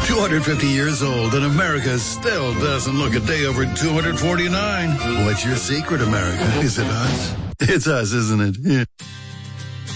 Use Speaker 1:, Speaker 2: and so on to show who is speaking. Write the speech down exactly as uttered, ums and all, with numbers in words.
Speaker 1: two hundred fifty years old, and America still doesn't look a day over two hundred forty-nine. What's your secret, America? Is it us? It's us, isn't it? Yeah.